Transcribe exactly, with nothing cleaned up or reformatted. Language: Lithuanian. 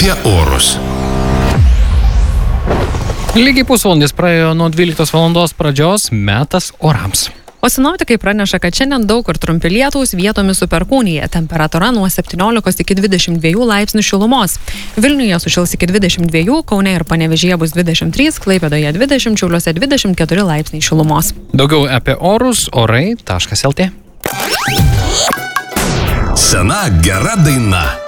apie orus. Lygiai pusvalandis praėjo nuo dvyliktos valandos pradžios, metas orams. O sinoptikai praneša, kad šiandien daug kur trumpi lietaus, vietomis su perkūnija. Temperatūra nuo septyniolikos iki dvidešimt dviejų laipsnių šilumos. Vilniuje sušils iki dvidešimt dviejų, Kaune ir Panevėžyje bus dvidešimt trys, Klaipėdoje dvidešimt, Šiauliuose dvidešimt keturi laipsniai šilumos. Daugiau apie orus orai taškas lt. Sena gera daina.